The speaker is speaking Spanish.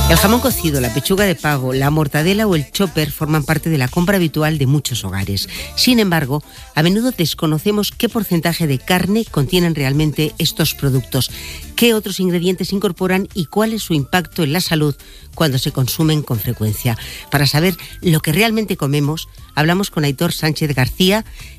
El jamón cocido, la pechuga de pavo, la mortadela o el chopper forman parte de la compra habitual de muchos hogares. Sin embargo, a menudo desconocemos qué porcentaje de carne contienen realmente estos productos, qué otros ingredientes incorporan y cuál es su impacto en la salud cuando se consumen con frecuencia. Para saber lo que realmente comemos, hablamos con Aitor Sánchez García,